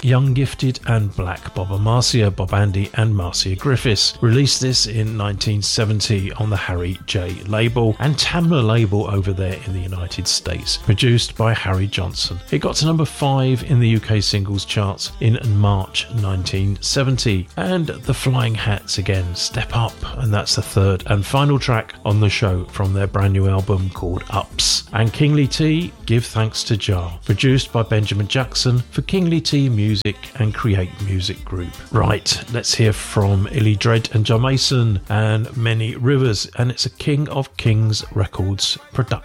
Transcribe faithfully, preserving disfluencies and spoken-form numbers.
Young Gifted and Black, Bob and Marcia, Bob Andy and Marcia Griffiths. Released this in nineteen seventy on the Harry J label and Tamla label over there in the United States. Produced by Harry Johnson. It got to number five in the U K singles charts in March nineteen seventy. And the Flying Hats again, Step Up, and that's the third and final track on the show from their brand new album called Ups. And Kingly T, Give Thanks to Jah, produced by Benjamin Jackson for Kingly T Music and Create Music Group. Right, let's hear from Illy Dread and John Mason and Many Rivers, and it's a King of Kings Records production.